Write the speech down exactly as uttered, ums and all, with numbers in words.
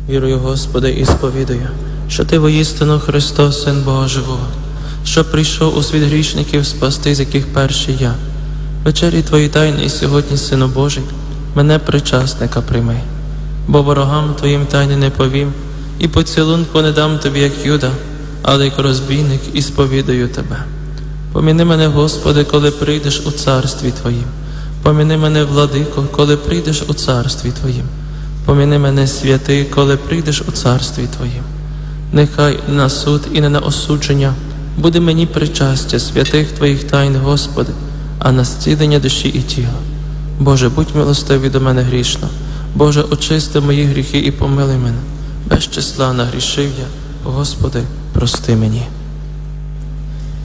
Вірую, Господи, і сповідаю, що Ти воістину Христос, Син Бога Живого, що прийшов у світ грішників спасти, з яких перший я. Вечері Твої тайни, і сьогодні, Сину Божий, мене причасника прийми. Бо ворогам Твоїм тайни не повім, і поцілунку не дам Тобі, як Юда, але як розбійник, і сповідаю Тебе. Поміни мене, Господи, коли прийдеш у царстві Твоїм. Поміни мене, Владико, коли прийдеш у царстві Твоїм. Поміни мене, святий, коли прийдеш у царстві Твоїм. Нехай на суд і не на осудження буде мені причастя святих Твоїх тайн, Господи, а на зцілення душі і тіла. Боже, будь милостивий до мене грішно. Боже, очисти мої гріхи і помилуй мене. Без числа нагрішив я, Господи, прости мені.